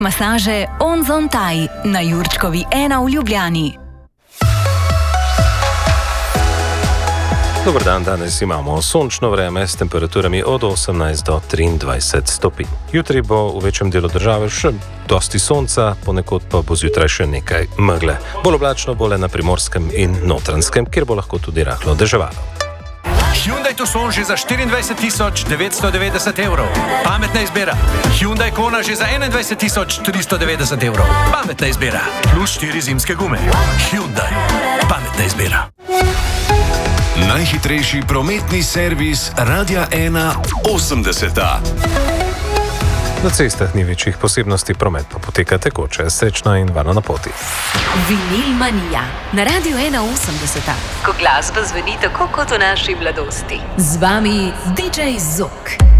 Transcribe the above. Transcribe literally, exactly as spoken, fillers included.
Masaže Onzon Thai na Jurčkovi ena v Ljubljani. Dober dan, danes imamo sončno vreme s temperaturami od osemnajst do triindvajset stopinj. Jutri bo v večjem delu države še dosti sonca, ponekod pa bo zjutraj še nekaj megle. Bolj oblačno bo le na Primorskem in Notranjskem, kjer bo lahko tudi rahlo deževalo. Hyundai Tucson že za štiriindvajset tisoč devetsto devetdeset evrov. Pametna izbira. Hyundai Kona že za enaindvajset tisoč tristo devetdeset evrov. Pametna izbira. Plus štiri zimske gume. Hyundai. Pametna izbira. Najhitrejši prometni servis Radia ena osemdeseta. Na cestah ni večjih posebnosti, promet pa poteka tekoče, srečno in varno na poti. Vinil Manija na Radiu ena osemdeseta. Ko glasba zveni tako kot v naši mladosti. Z vami D J Zok.